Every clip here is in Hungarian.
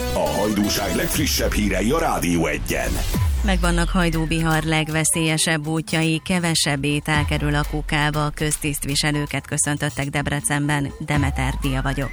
A hajdúság legfrissebb hírei a Rádió Egyen. Megvannak Hajdú Bihar legveszélyesebb útjai, kevesebb étel kerül a kukába, köztisztviselőket köszöntöttek Debrecenben, Demeter Dia vagyok.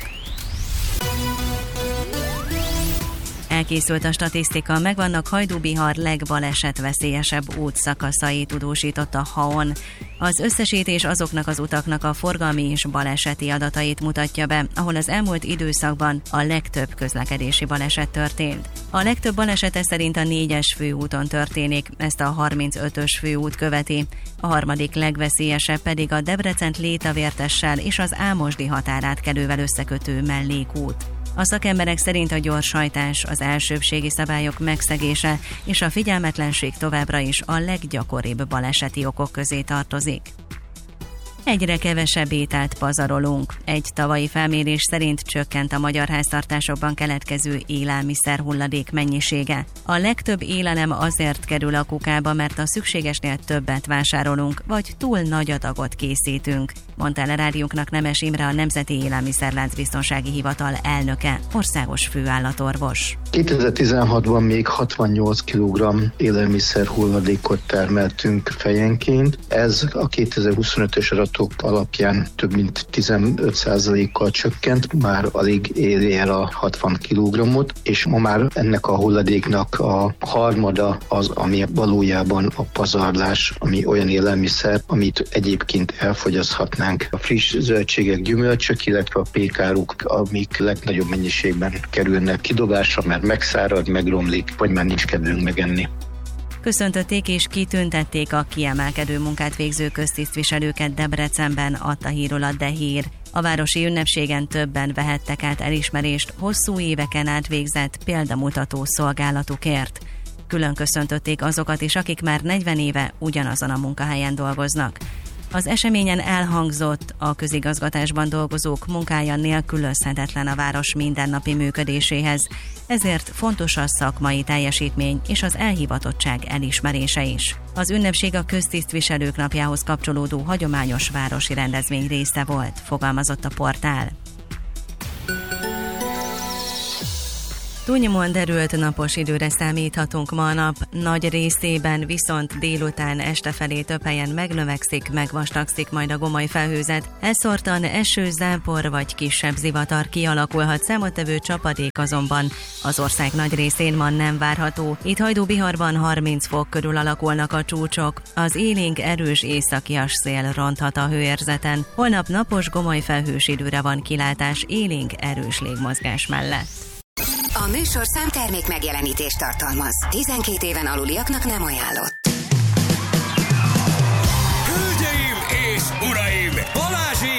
Elkészült a statisztika, megvannak Hajdú Bihar legbalesetveszélyesebb útszakaszai, tudósított a HAON. Az összesítés azoknak az utaknak a forgalmi és baleseti adatait mutatja be, ahol az elmúlt időszakban a legtöbb közlekedési baleset történt. A legtöbb baleset szerint a 4-es főúton történik, ezt a 35-ös főút követi. A harmadik legveszélyesebb pedig a Debrecent Létavértessel és az Ámosdi határátkelővel összekötő mellékút. A szakemberek szerint a gyorshajtás, az elsőbbségi szabályok megszegése és a figyelmetlenség továbbra is a leggyakoribb baleseti okok közé tartozik. Egyre kevesebb ételt pazarolunk. Egy tavalyi felmérés szerint csökkent a magyar háztartásokban keletkező élelmiszer hulladék mennyisége. A legtöbb élelem azért kerül a kukába, mert a szükségesnél többet vásárolunk, vagy túl nagy adagot készítünk, mondta el a rádiónknak Nemes Imre, a Nemzeti Élelmiszerláncbiztonsági Hivatal elnöke, országos főállatorvos. 2016-ban még 68 kg élelmiszer hulladékot termeltünk fejenként. Ez a 2025-ös adatok alapján több mint 15%-kal csökkent, már alig éri el a 60 kg-ot, és ma már ennek a hulladéknak a harmada az, ami valójában a pazarlás, ami olyan élelmiszer, amit egyébként elfogyaszthatnánk. A friss zöldségek, gyümölcsök, illetve a pékáruk, amik legnagyobb mennyiségben kerülnek kidobásra, mert megszárad, megromlik, vagy már nincs kedvünk megenni. Köszöntötték és kitüntették a kiemelkedő munkát végző köztisztviselőket Debrecenben, adta hírul a De Hír. A városi ünnepségen többen vehettek át elismerést hosszú éveken át végzett példamutató szolgálatukért. Külön köszöntötték azokat is, akik már 40 éve ugyanazon a munkahelyen dolgoznak. Az eseményen elhangzott, a közigazgatásban dolgozók munkája nélkülözhetetlen a város mindennapi működéséhez, ezért fontos a szakmai teljesítmény és az elhivatottság elismerése is. Az ünnepség a köztisztviselők napjához kapcsolódó hagyományos városi rendezvény része volt, fogalmazott a portál. Túlnyomóan derült napos időre számíthatunk ma a nap, nagy részében viszont délután este felé több helyen megnövekszik, megvastagszik majd a gomoly felhőzet. Elszórtan eső, zápor vagy kisebb zivatar kialakulhat, számottevő csapadék azonban az ország nagy részén ma nem várható. Itt Hajdú Biharban 30 fok körül alakulnak a csúcsok. Az élénk erős északias szél ronthat a hőérzeten. Holnap napos, gomoly felhős időre van kilátás, élénk erős légmozgás mellett. A műsorszám termék megjelenítést tartalmaz. 12 éven aluliaknak nem ajánlott.